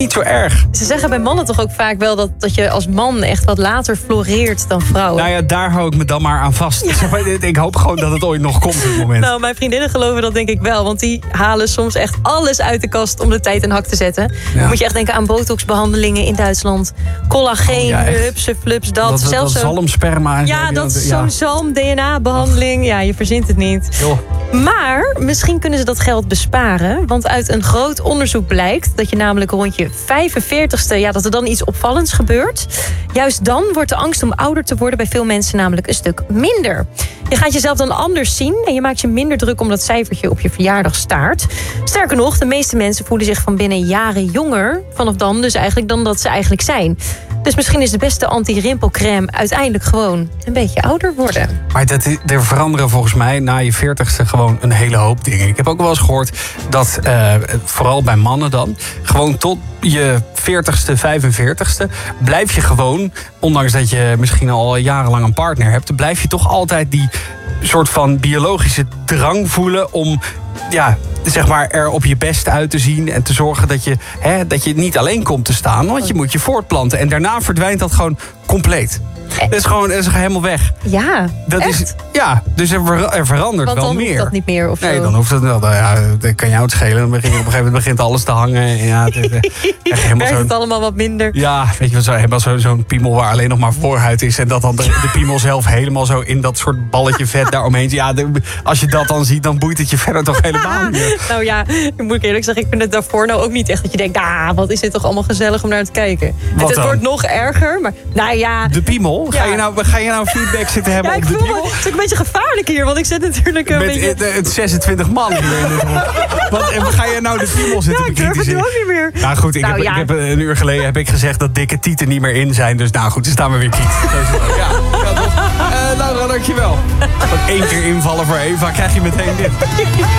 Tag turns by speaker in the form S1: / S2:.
S1: niet zo erg.
S2: Ze zeggen bij mannen toch ook vaak wel dat je als man echt wat later floreert dan vrouwen.
S1: Nou ja, daar hou ik me dan maar aan vast. Ja. Ik hoop gewoon dat het ooit nog komt op het moment.
S2: Nou, mijn vriendinnen geloven dat denk ik wel. Want die halen soms echt alles uit de kast om de tijd in hak te zetten. Ja. Dan moet je echt denken aan botoxbehandelingen in Duitsland. Collageen, hupse, flups, dat.
S1: Zelfs dat zalmsperma.
S2: Ja, dat is zo'n zalm-DNA-behandeling. Ja, je verzint het niet.
S1: Joh.
S2: Maar misschien kunnen ze dat geld besparen. Want uit een groot onderzoek blijkt dat je namelijk rond je 45ste... ja, dat er dan iets opvallends gebeurt. Juist dan wordt de angst om ouder te worden bij veel mensen namelijk een stuk minder. Je gaat jezelf dan anders zien en je maakt je minder druk om dat cijfertje op je verjaardag staart. Sterker nog, de meeste mensen voelen zich van binnen jaren jonger vanaf dan dus eigenlijk dan dat ze eigenlijk zijn. Dus misschien is de beste anti-rimpelcrème uiteindelijk gewoon een beetje ouder worden.
S1: Maar er veranderen volgens mij na je 40ste gewoon een hele hoop dingen. Ik heb ook wel eens gehoord dat, vooral bij mannen dan, gewoon tot je 40ste, 45ste... blijf je gewoon, ondanks dat je misschien al jarenlang een partner hebt... blijf je toch altijd die soort van biologische drang voelen om... ja, zeg maar er op je best uit te zien en te zorgen dat je niet alleen komt te staan. Want je moet je voortplanten. En daarna verdwijnt dat gewoon compleet. Dat is gewoon helemaal weg.
S2: Ja,
S1: dat
S2: echt?
S1: Is, ja, dus er verandert
S2: want
S1: wel
S2: dan
S1: meer.
S2: Hoeft dat niet meer of
S1: nee,
S2: zo.
S1: dan hoeft het wel. Ja, dat kan jou het schelen. Op een gegeven moment begint alles te hangen. Ja,
S2: werkt het allemaal wat minder.
S1: Ja, weet je, helemaal zo'n piemel waar alleen nog maar voorhuid is. En dat dan de piemel zelf helemaal zo in dat soort balletje vet daaromheen. Ja, als je dat dan ziet, dan boeit het je verder toch helemaal niet.
S2: Nou ja, moet ik eerlijk zeggen, ik vind het daarvoor nou ook niet echt dat je denkt, wat is dit toch allemaal gezellig om naar te kijken. Het wordt nog erger, maar nou ja.
S1: De piemel? Ja. Ga je nou feedback zitten hebben op de piemel?
S2: Het is ook een beetje gevaarlijk hier, want ik zit natuurlijk een beetje...
S1: Met 26 man hier in dit en ga je nou de piemel zitten bekritiseren?
S2: Ja, ik durf het nu ook niet meer.
S1: Nou goed, ik heb een uur geleden gezegd dat dikke tieten niet meer in zijn. Dus nou goed, dan staan we weer kiet. Ja, toch. Laura, dankjewel. Want 1 keer invallen voor Eva krijg je meteen dit.